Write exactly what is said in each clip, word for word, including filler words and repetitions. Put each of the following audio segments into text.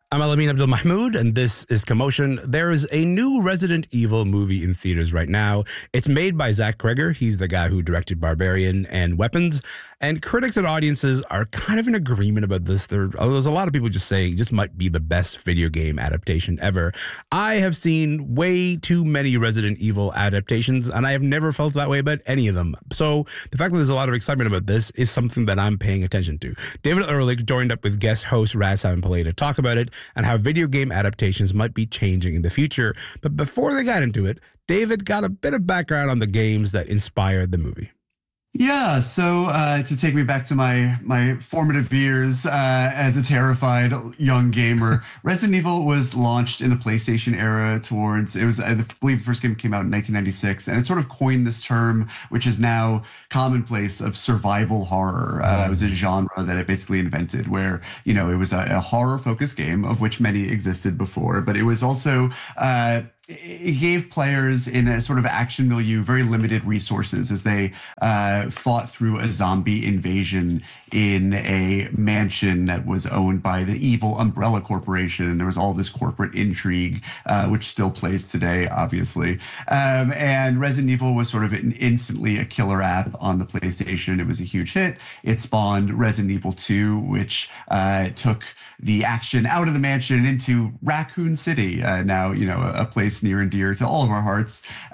I'm Alamin Abdul Mahmoud, and this is Commotion. There is a new Resident Evil movie in theaters right now. It's made by Zach Cregger. He's the guy who directed Barbarian and Weapons. And critics and audiences are kind of in agreement about this. There, there's a lot of people just saying this might be the best video game adaptation ever. I have seen way too many Resident Evil adaptations, and I have never felt that way about any of them. So the fact that there's a lot of excitement about this is something that I'm paying attention to. David Ehrlich joined up with guest host Raz Pillay to talk about it and how video game adaptations might be changing in the future. But before they got into it, David got a bit of background on the games that inspired the movie. Yeah, so uh, to take me back to my my formative years uh, as a terrified young gamer, Resident Evil was launched in the PlayStation era towards, it was, I believe the first game came out in nineteen ninety-six, and it sort of coined this term, which is now commonplace, of survival horror. Uh, it was a genre that it basically invented where, you know, it was a, a horror-focused game, of which many existed before, but it was also... Uh, it gave players in a sort of action milieu very limited resources as they uh, fought through a zombie invasion in a mansion that was owned by the evil Umbrella Corporation. And there was all this corporate intrigue, uh, which still plays today, obviously. Um, and Resident Evil was sort of an instantly a killer app on the PlayStation. It was a huge hit. It spawned Resident Evil two, which uh, took the action out of the mansion into Raccoon City, uh, now, you know, a, a place near and dear to all of our hearts, uh,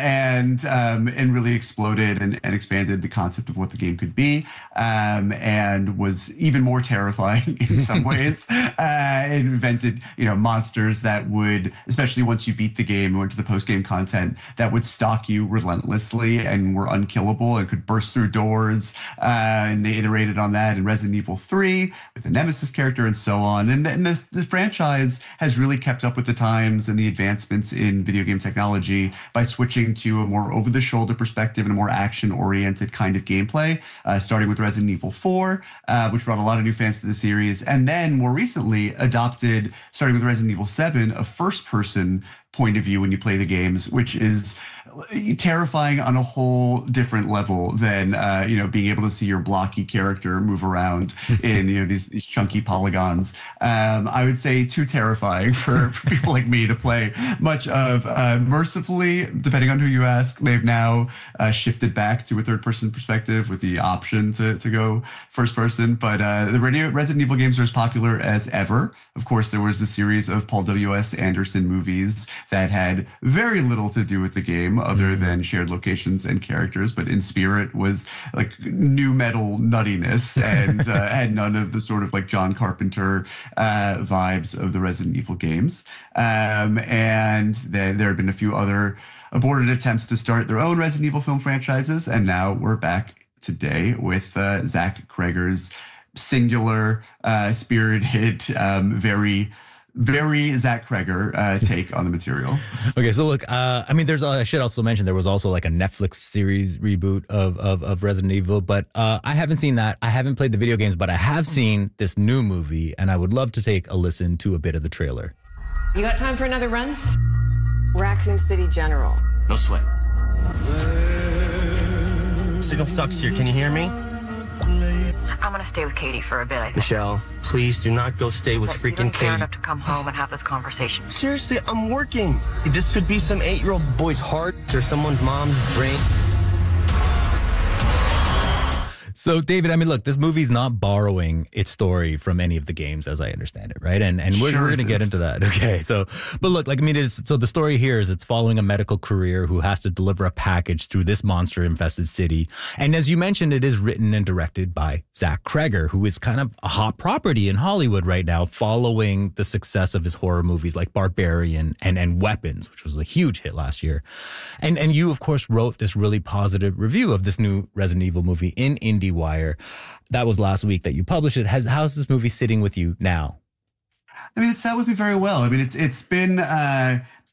and um, and really exploded and, and expanded the concept of what the game could be, um, and was even more terrifying in some ways. Uh, it invented, you know, monsters that would, especially once you beat the game and went to the post-game content, that would stalk you relentlessly and were unkillable and could burst through doors. Uh, and they iterated on that in Resident Evil three with the Nemesis character and so on. And, and the, the franchise has really kept up with the times and the advancements in video game technology by switching to a more over-the-shoulder perspective and a more action-oriented kind of gameplay, uh, starting with Resident Evil four, uh, which brought a lot of new fans to the series, and then more recently adopted, starting with Resident Evil seven, a first-person point of view when you play the games, which is terrifying on a whole different level than uh, you know, being able to see your blocky character move around in, you know, these these chunky polygons. Um, I would say too terrifying for, for people like me to play much of. Uh, mercifully, depending on who you ask, they've now uh, shifted back to a third-person perspective with the option to to go first person. But uh, the Resident Evil games are as popular as ever. Of course, there was the series of Paul W S Anderson movies that had very little to do with the game other mm. than shared locations and characters, but in spirit was like new metal nuttiness and uh, had none of the sort of like John Carpenter uh, vibes of the Resident Evil games. Um, and then there have been a few other aborted attempts to start their own Resident Evil film franchises, and now we're back today with uh, Zach Cregger's singular, uh, spirited, um, very Very Zach Cregger uh, take on the material. Okay, so look, uh, I mean, there's uh, I should also mention there was also like a Netflix series reboot of of, of Resident Evil, but uh, I haven't seen that. I haven't played the video games, but I have seen this new movie, and I would love to take a listen to a bit of the trailer. You got time for another run? Raccoon City General. No sweat. Signal sucks here. Can you hear me? I'm gonna stay with Katie for a bit, I think. Michelle, please do not go stay with But freaking you don't care Katie. enough to come home and have this conversation. Seriously, I'm working. This could be some eight-year-old boy's heart or someone's mom's brain. So, David, I mean, look, this movie's not borrowing its story from any of the games, as I understand it, right? And and we're, Sure we're going to get into that, okay? So, but look, like, I mean, it's, so the story here is it's following a medical career who has to deliver a package through this monster-infested city. And as you mentioned, it is written and directed by Zach Cregger, who is kind of a hot property in Hollywood right now, following the success of his horror movies like Barbarian and, and Weapons, which was a huge hit last year. And, and you, of course, wrote this really positive review of this new Resident Evil movie in IndieWire. That was last week that you published it. Has, how's this movie sitting with you now? I mean, it sat with me very well. I mean, it's it's been uh,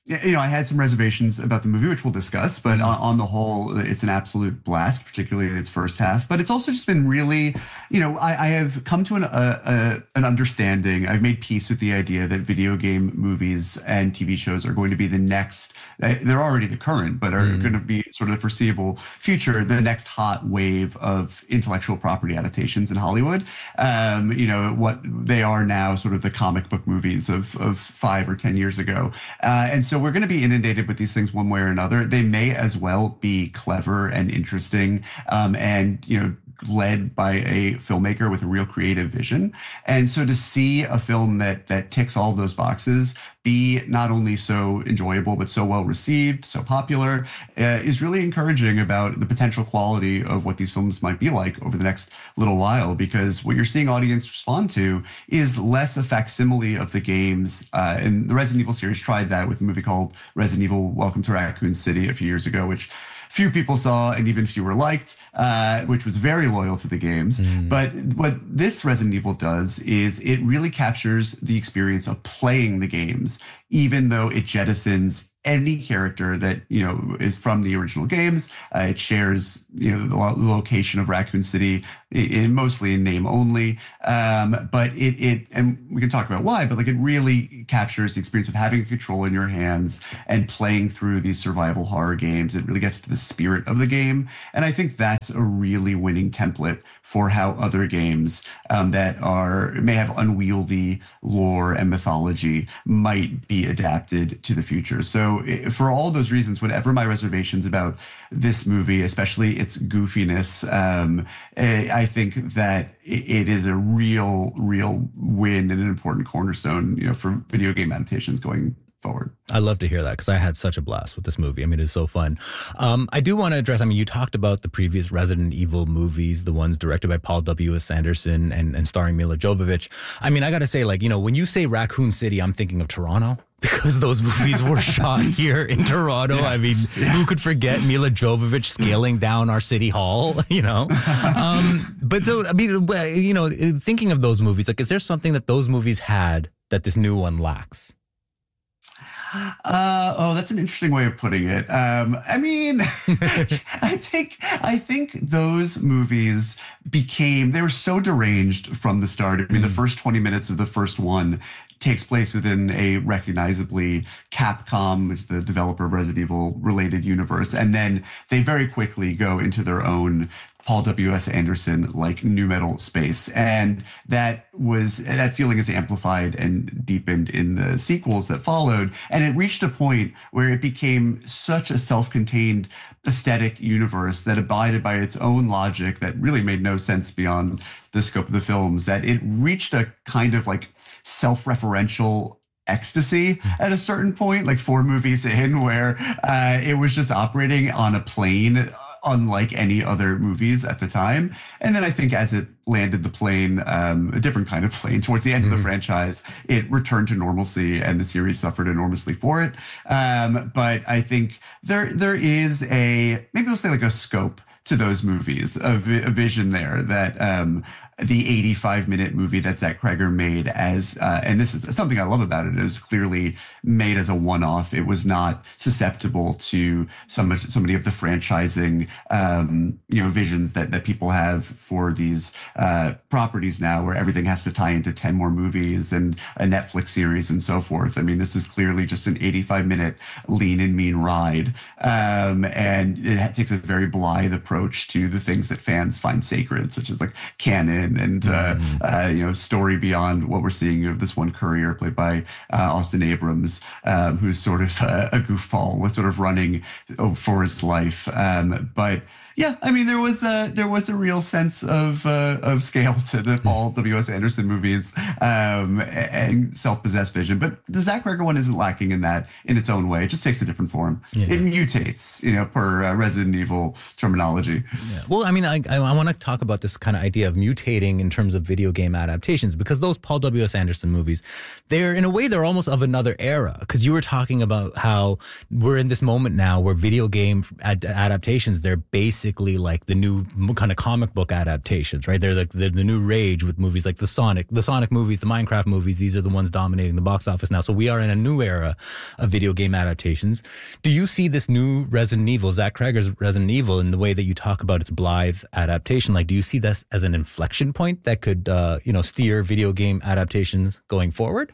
you know, I had some reservations about the movie, which we'll discuss, but on, on the whole, it's an absolute blast, particularly in its first half. But it's also just been really, you know, I, I have come to an, a, a, an understanding. I've made peace with the idea that video game movies and T V shows are going to be the next, they're already the current, but are mm. going to be sort of the foreseeable future, the next hot wave of intellectual property adaptations in Hollywood. Um, you know, what they are now sort of the comic book movies of, of five or ten years ago. Uh, and so So we're going to be inundated with these things one way or another. They may as well be clever and interesting, um, and, you know, led by a filmmaker with a real creative vision. And so to see a film that that ticks all those boxes be not only so enjoyable, but so well received, so popular, uh, is really encouraging about the potential quality of what these films might be like over the next little while, because what you're seeing audience respond to is less a facsimile of the games. Uh, and the Resident Evil series tried that with a movie called Resident Evil Welcome to Raccoon City a few years ago, which few people saw and even fewer liked, uh, which was very loyal to the games. Mm. But what this Resident Evil does is it really captures the experience of playing the games, even though it jettisons any character that, you know, is from the original games. Uh, it shares, you know, the lo- location of Raccoon City in, in mostly in name only. Um, but it, it, and we can talk about why, but like it really captures the experience of having a control in your hands and playing through these survival horror games. It really gets to the spirit of the game. And I think that's a really winning template for how other games um, that are, may have unwieldy lore and mythology might be adapted to the future. So for all those reasons, whatever my reservations about this movie, especially its goofiness, um, I think that it is a real, real win and an important cornerstone, you know, for video game adaptations going forward. I love to hear that because I had such a blast with this movie. I mean, it's so fun. Um, I do want to address, I mean, you talked about the previous Resident Evil movies, the ones directed by Paul W S. Anderson and, and starring Mila Jovovich. I mean, I got to say, like, you know, when you say Raccoon City, I'm thinking of Toronto, because those movies were shot here in Toronto. Yeah. I mean, yeah. Who could forget Mila Jovovich scaling down our city hall, you know? Um, but so, I mean, you know, thinking of those movies, like, is there something that those movies had that this new one lacks? Uh, oh, that's an interesting way of putting it. Um, I mean, I think I think those movies became, they were so deranged from the start. I mean, mm. the first twenty minutes of the first one takes place within a recognizably Capcom, which is the developer of Resident Evil, related universe. And then they very quickly go into their own Paul W S. Anderson, like nu metal space. And that was, that feeling is amplified and deepened in the sequels that followed. And it reached a point where it became such a self-contained aesthetic universe that abided by its own logic that really made no sense beyond the scope of the films, that it reached a kind of like self-referential ecstasy at a certain point, like four movies in, where uh, it was just operating on a plane unlike any other movies at the time. And then I think as it landed the plane, um, a different kind of plane, towards the end mm-hmm. of the franchise, it returned to normalcy and the series suffered enormously for it. Um, but I think there there is a, maybe we'll say like a scope to those movies, a, vi- a vision there that um, the eighty-five minute movie that Zach Cregger made as, uh, and this is something I love about it, it was clearly made as a one-off. It was not susceptible to some so many of the franchising, um, you know, visions that, that people have for these uh, properties now, where everything has to tie into ten more movies and a Netflix series and so forth. I mean, this is clearly just an eighty-five minute lean and mean ride. Um, and it takes a very blithe approach to the things that fans find sacred, such as like canon and uh, mm. uh, you know, story beyond what we're seeing of this one courier played by uh, Austin Abrams, um, who's sort of uh, a goofball, sort of running for his life. Um, but yeah, I mean, there was a there was a real sense of uh, of scale to the Paul W S. Anderson movies, um, and self-possessed vision. But the Zach Cregger one isn't lacking in that in its own way. It just takes a different form. Yeah. It mutates, you know, per uh, Resident Evil terminology. Yeah. Well, I mean, I I, I want to talk about this kind of idea of mutating in terms of video game adaptations, because those Paul W S. Anderson movies, they're in a way they're almost of another era. Because you were talking about how we're in this moment now where video game ad- adaptations, they're based basically like the new kind of comic book adaptations, right? They're the, they're the new rage with movies like the Sonic, the Sonic movies, the Minecraft movies. These are the ones dominating the box office now. So we are in a new era of video game adaptations. Do you see this new Resident Evil, Zach Cregger's Resident Evil, in the way that you talk about its Blythe adaptation? Like, do you see this as an inflection point that could, uh, you know, steer video game adaptations going forward?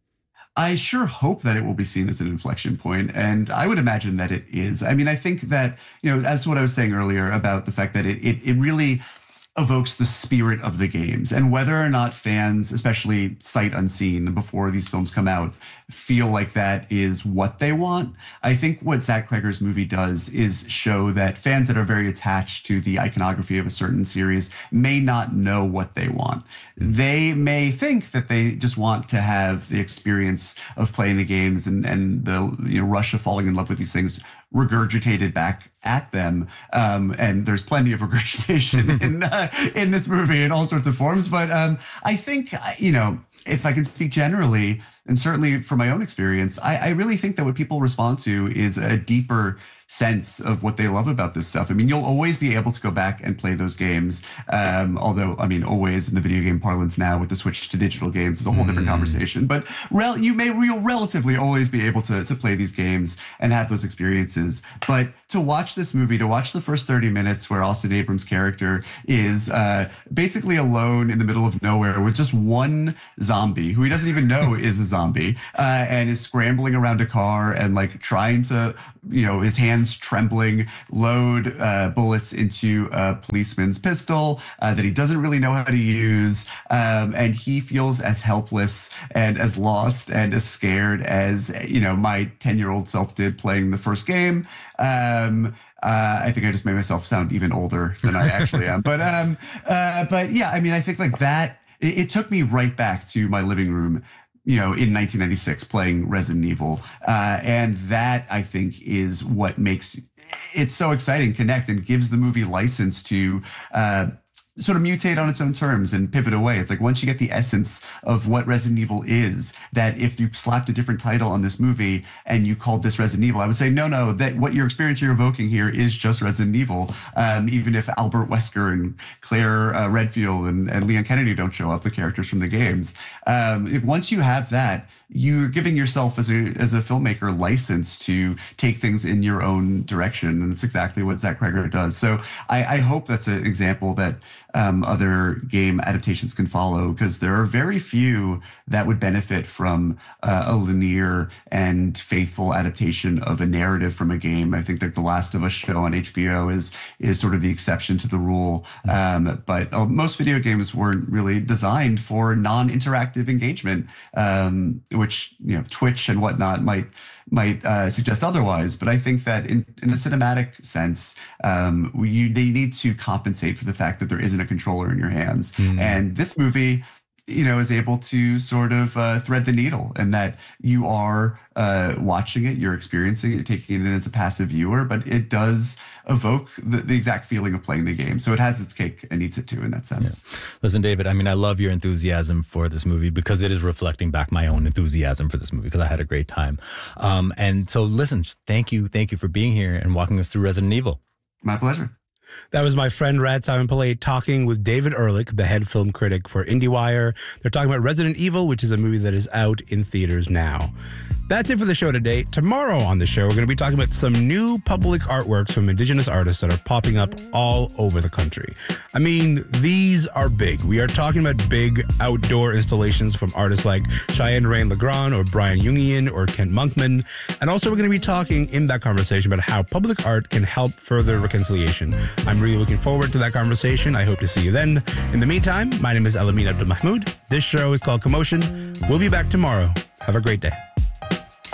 I sure hope that it will be seen as an inflection point, and I would imagine that it is. I mean, I think that, you know, as to what I was saying earlier about the fact that it it, it really evokes the spirit of the games, and whether or not fans, especially sight unseen before these films come out, feel like that is what they want. I think what Zach Cregger's movie does is show that fans that are very attached to the iconography of a certain series may not know what they want. They may think that they just want to have the experience of playing the games and, and the, you know, rush of falling in love with these things regurgitated back at them. Um, and there's plenty of regurgitation in uh, in this movie in all sorts of forms. But um, I think, you know, if I can speak generally, and certainly from my own experience, I, I really think that what people respond to is a deeper sense of what they love about this stuff. I mean, you'll always be able to go back and play those games. Um, although, I mean, always in the video game parlance now with the switch to digital games is a whole mm. different conversation. But rel- you may you'll relatively always be able to, to play these games and have those experiences. But to watch this movie, to watch the first thirty minutes where Austin Abrams' character is uh, basically alone in the middle of nowhere with just one zombie who he doesn't even know is a zombie uh, and is scrambling around a car and like trying to, you know, his hands trembling, load uh, bullets into a policeman's pistol uh, that he doesn't really know how to use. Um, and he feels as helpless and as lost and as scared as, you know, my ten-year-old self did playing the first game. Um, Uh, I think I just made myself sound even older than I actually am. But um, uh, but yeah, I mean, I think like that, it, it took me right back to my living room, you know, in nineteen ninety-six playing Resident Evil. Uh, and that, I think, is what makes it so exciting, connect, and gives the movie license to uh, sort of mutate on its own terms and pivot away. It's like once you get the essence of what Resident Evil is, that if you slapped a different title on this movie and you called this Resident Evil, I would say, no, no, that what your experience you're evoking here is just Resident Evil. Um, even if Albert Wesker and Claire uh, Redfield and, and Leon Kennedy don't show up, the characters from the games. Um, if, once you have that, you're giving yourself as a as a filmmaker license to take things in your own direction. And it's exactly what Zach Cregger does. So I, I hope that's an example that um, other game adaptations can follow, because there are very few that would benefit from uh, a linear and faithful adaptation of a narrative from a game. I think that The Last of Us show on H B O is is sort of the exception to the rule. Um, but uh, most video games weren't really designed for non-interactive engagement, um, which, you know, Twitch and whatnot might might uh, suggest otherwise. But I think that in, in a cinematic sense, um, you, they need to compensate for the fact that there isn't a controller in your hands. Mm. And this movie, you know, is able to sort of uh, thread the needle, and that you are uh, watching it, you're experiencing it, you're taking it in as a passive viewer, but it does evoke the, the exact feeling of playing the game. So it has its cake and eats it too in that sense. Yeah. Listen, David, I mean, I love your enthusiasm for this movie because it is reflecting back my own enthusiasm for this movie because I had a great time. Um, and so listen, thank you. Thank you for being here and walking us through Resident Evil. My pleasure. That was my friend Rad Simon Pillay talking with David Ehrlich, the head film critic for IndieWire. They're talking about Resident Evil, which is a movie that is out in theaters now. That's it for the show today. Tomorrow on the show, we're going to be talking about some new public artworks from Indigenous artists that are popping up all over the country. I mean, these are big. We are talking about big outdoor installations from artists like Cheyenne Rain Legrand or Brian Jungian or Kent Monkman. And also we're going to be talking in that conversation about how public art can help further reconciliation. I'm really looking forward to that conversation. I hope to see you then. In the meantime, my name is Elamin Abdul Mahmoud. This show is called Commotion. We'll be back tomorrow. Have a great day.